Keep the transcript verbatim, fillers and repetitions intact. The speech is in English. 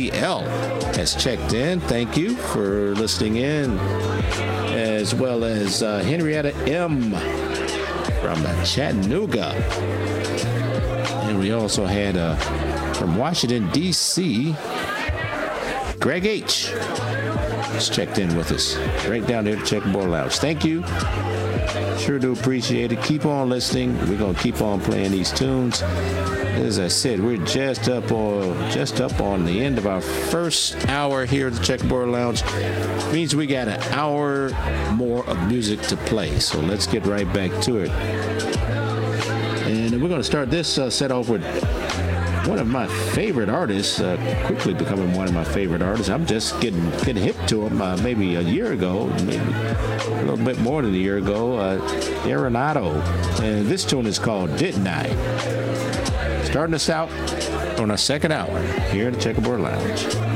C L has checked in. Thank you for listening in. As well as uh, Henrietta M. from uh, Chattanooga. And we also had uh, from Washington, D C, Greg H. has checked in with us right down there at Checkerboard Lounge. Thank you. Sure do appreciate it. Keep on listening. We're going to keep on playing these tunes. As I said, we're just up on just up on the end of our first hour here at the Checkerboard Lounge. Means we got an hour more of music to play. So let's get right back to it. And we're going to start this uh, set off with one of my favorite artists, uh, quickly becoming one of my favorite artists. I'm just getting getting hip to him uh, maybe a year ago, maybe a little bit more than a year ago. Uh, Arenado. And this tune is called Didn't I? Starting us out on our second hour here at the Checkerboard Lounge.